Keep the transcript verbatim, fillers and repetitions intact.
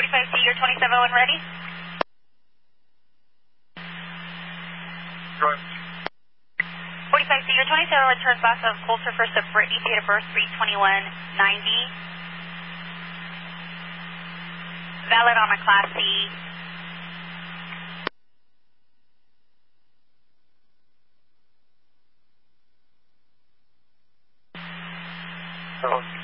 forty-five C, you're twenty-seven one ready? Right. forty-five C, you're twenty-seven returns back of Coulter First of Brittany, date of birth three twenty-one ninety. Valid on a Class C. Oh.